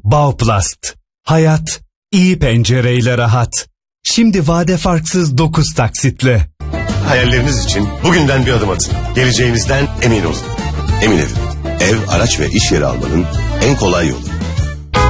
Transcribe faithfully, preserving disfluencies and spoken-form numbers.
Bauplast. Hayat iyi pencereyle rahat. Şimdi vade farksız dokuz taksitle. Hayalleriniz için bugünden bir adım atın. Geleceğinizden emin olun. Emin edin. Ev, araç ve iş yeri almanın en kolay yolu.